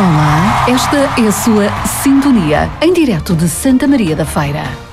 Olá, esta é a sua Sintonia, em direto de Santa Maria da Feira.